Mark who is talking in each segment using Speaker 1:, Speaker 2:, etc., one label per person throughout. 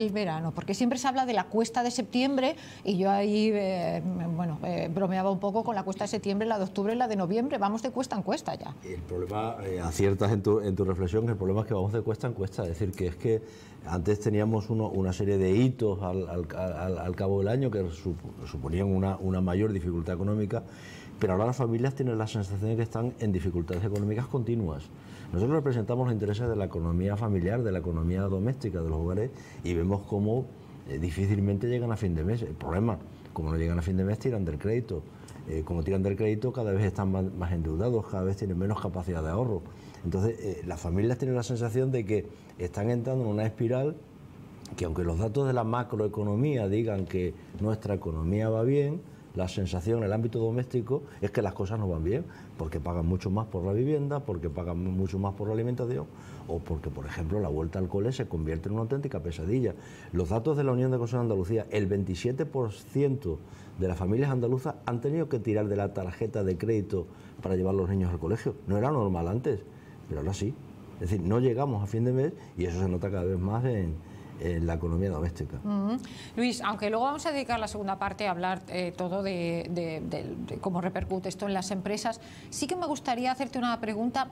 Speaker 1: el verano, porque siempre se habla de la cuesta de septiembre y yo ahí bromeaba un poco con la cuesta de septiembre, la de octubre y la de noviembre. Vamos de cuesta en cuesta ya.
Speaker 2: El problema, aciertas en tu reflexión, el problema es que vamos de cuesta en cuesta, es decir, que es que antes teníamos una serie de hitos al cabo del año que suponían una mayor dificultad económica, pero ahora las familias tienen la sensación de que están en dificultades económicas continuas. Nosotros representamos los intereses de la economía familiar, de la economía doméstica, de los hogares, y vemos cómo difícilmente llegan a fin de mes. El problema, como no llegan a fin de mes, tiran del crédito. Como tiran del crédito, cada vez están más endeudados, cada vez tienen menos capacidad de ahorro. Entonces, las familias tienen la sensación de que están entrando en una espiral que, aunque los datos de la macroeconomía digan que nuestra economía va bien, la sensación en el ámbito doméstico es que las cosas no van bien, porque pagan mucho más por la vivienda, porque pagan mucho más por la alimentación, o porque, por ejemplo, la vuelta al cole se convierte en una auténtica pesadilla. Los datos de la Unión de Consejos de Andalucía, el 27% de las familias andaluzas han tenido que tirar de la tarjeta de crédito para llevar a los niños al colegio. No era normal antes, pero ahora sí. Es decir, no llegamos a fin de mes y eso se nota cada vez más en la economía doméstica.
Speaker 1: Luis, aunque luego vamos a dedicar la segunda parte a hablar todo de cómo repercute esto en las empresas, sí que me gustaría hacerte una pregunta.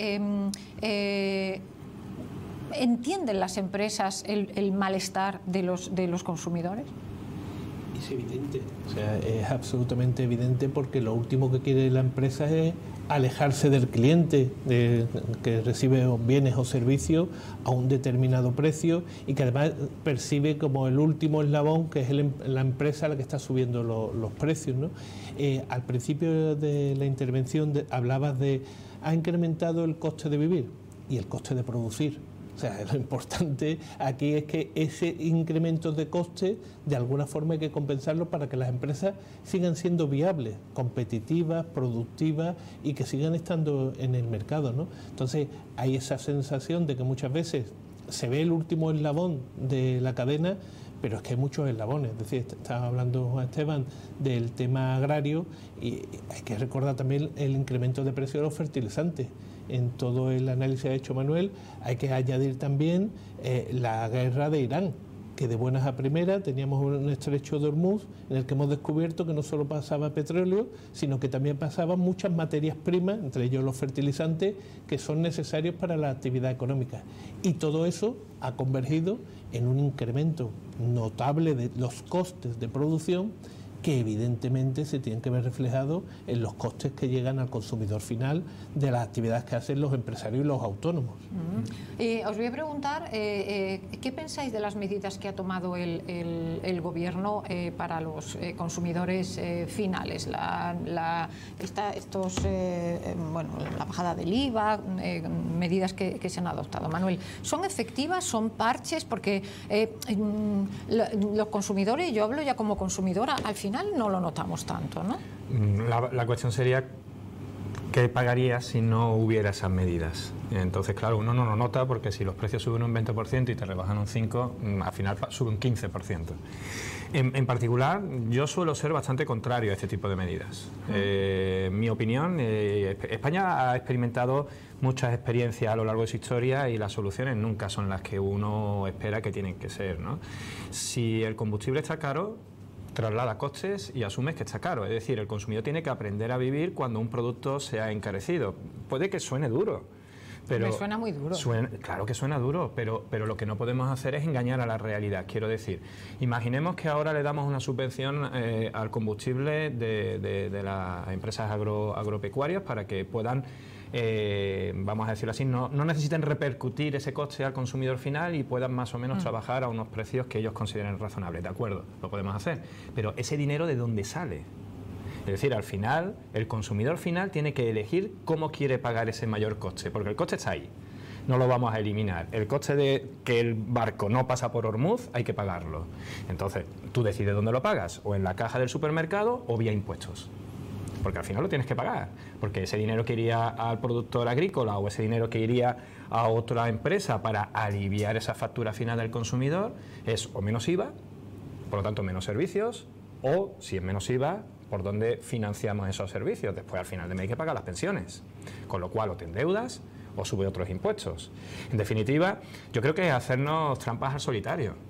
Speaker 1: ¿Entienden las empresas el malestar de los consumidores?
Speaker 3: Es evidente, o sea, es absolutamente evidente, porque lo último que quiere la empresa es alejarse del cliente que recibe bienes o servicios a un determinado precio y que además percibe como el último eslabón, que es la empresa la que está subiendo los precios, ¿no? Al principio de la intervención hablabas de ha incrementado el coste de vivir y el coste de producir. O sea, lo importante aquí es que ese incremento de coste, de alguna forma hay que compensarlo para que las empresas sigan siendo viables, competitivas, productivas y que sigan estando en el mercado, ¿no? Entonces, hay esa sensación de que muchas veces se ve el último eslabón de la cadena, pero es que hay muchos eslabones. Es decir, estaba hablando Juan Esteban del tema agrario y hay que recordar también el incremento de precios de los fertilizantes. En todo el análisis que ha hecho Manuel hay que añadir también la guerra de Irán, que de buenas a primeras teníamos un estrecho de Hormuz en el que hemos descubierto que no solo pasaba petróleo, sino que también pasaban muchas materias primas, entre ellos los fertilizantes, que son necesarios para la actividad económica. Y todo eso ha convergido en un incremento notable de los costes de producción, que evidentemente se tienen que ver reflejados en los costes que llegan al consumidor final de las actividades que hacen los empresarios y los autónomos.
Speaker 1: Os voy a preguntar, ¿qué pensáis de las medidas que ha tomado el Gobierno para los consumidores finales? La bajada del IVA, medidas que se han adoptado. Manuel, ¿son efectivas? ¿Son parches? Porque los consumidores, yo hablo ya como consumidora, al final no lo notamos tanto, ¿no?
Speaker 4: La cuestión sería ¿qué pagarías si no hubiera esas medidas? Entonces, claro, uno no lo nota porque si los precios suben un 20% y te rebajan un 5%, al final sube un 15%. En particular, yo suelo ser bastante contrario a este tipo de medidas. Mi opinión, España ha experimentado muchas experiencias a lo largo de su historia y las soluciones nunca son las que uno espera que tienen que ser, ¿no? Si el combustible está caro, traslada costes y asumes que está caro. Es decir, el consumidor tiene que aprender a vivir cuando un producto se ha encarecido. Puede que suene duro, pero
Speaker 1: me suena muy duro.
Speaker 4: Claro que suena duro, pero lo que no podemos hacer es engañar a la realidad. Quiero decir, imaginemos que ahora le damos una subvención al combustible de las empresas agropecuarias para que puedan, vamos a decirlo así, no necesiten repercutir ese coste al consumidor final y puedan más o menos trabajar a unos precios que ellos consideren razonables. De acuerdo, lo podemos hacer, pero ese dinero ¿de dónde sale? Es decir, al final, el consumidor final tiene que elegir cómo quiere pagar ese mayor coste, porque el coste está ahí, no lo vamos a eliminar. El coste de que el barco no pasa por Hormuz hay que pagarlo. Entonces, tú decides dónde lo pagas, o en la caja del supermercado o vía impuestos. Porque al final lo tienes que pagar, porque ese dinero que iría al productor agrícola o ese dinero que iría a otra empresa para aliviar esa factura final del consumidor es o menos IVA, por lo tanto menos servicios, o si es menos IVA, por dónde financiamos esos servicios. Después al final de mes hay que pagar las pensiones, con lo cual o te endeudas o sube otros impuestos. En definitiva, yo creo que es hacernos trampas al solitario.